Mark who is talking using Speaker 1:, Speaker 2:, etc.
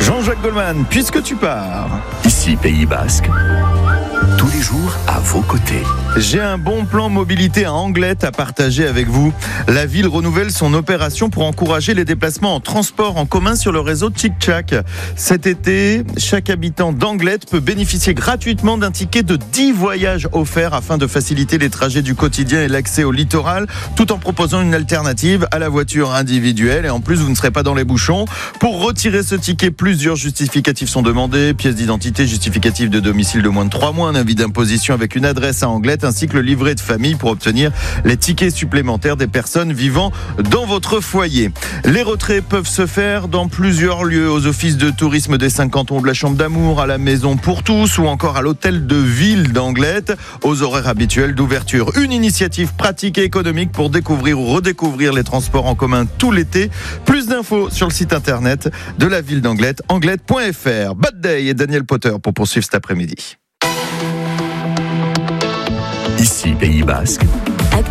Speaker 1: Jean-Jacques Goldman, puisque tu pars.
Speaker 2: Ici Pays Basque, tous les jours à vos côtés.
Speaker 1: J'ai un bon plan mobilité à Anglet à partager avec vous. La ville renouvelle son opération pour encourager les déplacements en transport en commun sur le réseau Tic-Tchac. Cet été, chaque habitant d'Anglet peut bénéficier gratuitement d'un ticket de 10 voyages offerts afin de faciliter les trajets du quotidien et l'accès au littoral, tout en proposant une alternative à la voiture individuelle. Et en plus, vous ne serez pas dans les bouchons. Pour retirer ce ticket, plusieurs justificatifs sont demandés. Pièce d'identité, justificatif de domicile de moins de 3 mois, un avis d'imposition avec une adresse à Anglet, ainsi que le livret de famille pour obtenir les tickets supplémentaires des personnes vivant dans votre foyer. Les retraits peuvent se faire dans plusieurs lieux, aux offices de tourisme des 5 cantons de la Chambre d'Amour, à la Maison pour tous ou encore à l'hôtel de ville d'Anglet, aux horaires habituels d'ouverture. Une initiative pratique et économique pour découvrir ou redécouvrir les transports en commun tout l'été. Plus d'infos sur le site internet de la ville d'Anglet, anglet.fr. Bad Day et Daniel Potter pour poursuivre cet après-midi.
Speaker 2: Ici Pays Basque,